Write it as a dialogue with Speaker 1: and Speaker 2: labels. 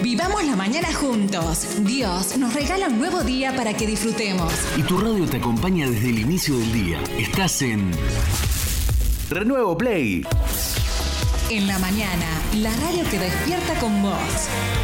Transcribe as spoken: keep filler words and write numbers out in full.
Speaker 1: Vivamos la mañana juntos. Dios nos regala un nuevo día para que disfrutemos.
Speaker 2: Y tu radio te acompaña desde el inicio del día. Estás en Renuevo Play.
Speaker 1: En la mañana, la radio que despierta con vos.